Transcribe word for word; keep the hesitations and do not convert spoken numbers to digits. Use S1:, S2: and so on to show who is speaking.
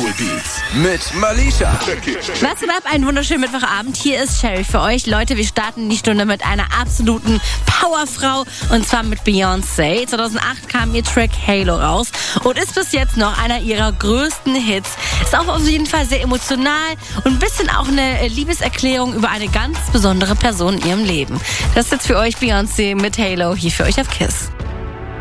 S1: Oldschool Beats mit Malisha.
S2: Was geht ab? Einen wunderschönen Mittwochabend. Hier ist Sherry für euch. Leute, wir starten die Stunde mit einer absoluten Powerfrau und zwar mit Beyoncé. zweitausendacht kam ihr Track Halo raus und ist bis jetzt noch einer ihrer größten Hits. Ist auch auf jeden Fall sehr emotional und ein bisschen auch eine Liebeserklärung über eine ganz besondere Person in ihrem Leben. Das ist jetzt für euch Beyoncé mit Halo hier für euch auf KISS.